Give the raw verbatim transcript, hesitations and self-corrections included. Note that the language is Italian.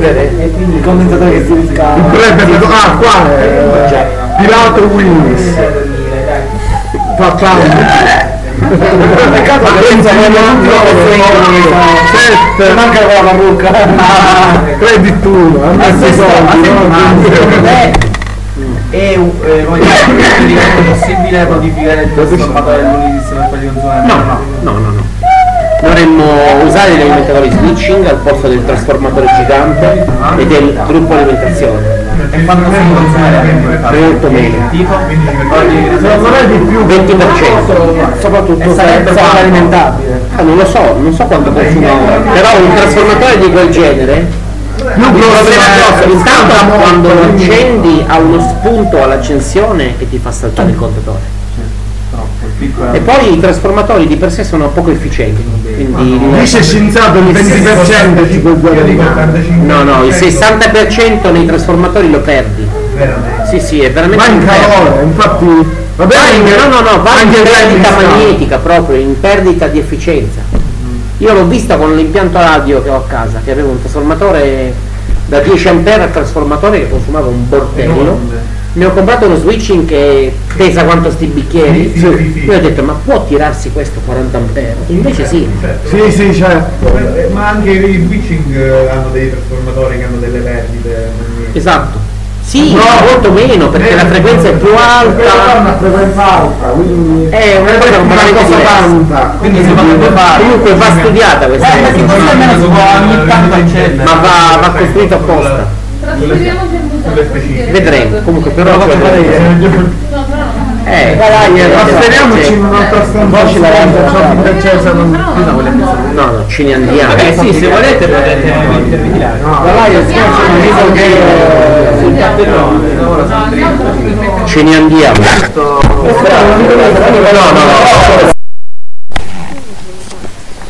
vendere il condensatore che si riscalda. Ah, qua è Pilato Willis. Facciamo. Peccato che pensa che sette manca la parrucca. Credi tu, è possibile modificare il trasformatore dell'Unidis per fargli funzionare? No, no, no, no, no. Dovremmo usare gli alimentatori switching al posto del trasformatore gigante e del gruppo alimentazione. E quanto si funzionare? Molto meno. Tipo? Secondo me di più venti per cento. Soprattutto sarebbe alimentabile. Ah, non lo so, non so quanto consuma ora. Però un trasformatore di quel genere più grosso. Intanto quando lo accendi ha uno spunto all'accensione e ti fa saltare il contatore. E poi i trasformatori di per sé sono poco efficienti, quindi lì c'è scienziato il venti per cento di quel guadagno. no no il sessanta per cento nei trasformatori lo perdi. Sì sì, è veramente ma in calore, infatti va bene, no no no va in perdita magnetica, proprio in perdita di efficienza. Io l'ho vista con l'impianto radio che ho a casa, che aveva un trasformatore da dieci ampere al trasformatore che consumava un bordello. Ne ho comprato uno switching che pesa quanto sti bicchieri. Sì, sì, sì. Io ho detto, ma può tirarsi questo quaranta ampere? Invece sì. Sì, sì, certo. Ma anche i switching hanno dei trasformatori che hanno delle perdite. Esatto. Sì, no, molto meno, perché la frequenza è più alta. È una frequenza alta, quindi è una cosa completamente tanta. Quindi si potrebbe fare. Comunque va studiata questa cosa. Perché così almeno si può ogni tanto accendere. Ma va, va costruito apposta. Vedremo, comunque però eh, dai, trasferiamoci in un'altra stanza, la no no ci ne andiamo. Eh sì, se volete potete intervenire. Sul cappellone ce ne andiamo. No no no